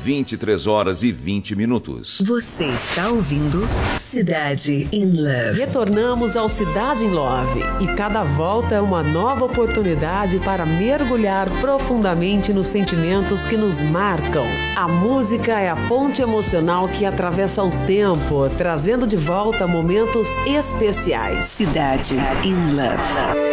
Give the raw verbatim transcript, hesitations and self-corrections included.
vinte e três horas e vinte minutos. Você está ouvindo Cidade in Love. Retornamos ao Cidade in Love e cada volta é uma nova oportunidade para mergulhar profundamente nos sentimentos que nos marcam. A música é a ponte emocional que atravessa o tempo, trazendo de volta momentos especiais. Cidade in Love.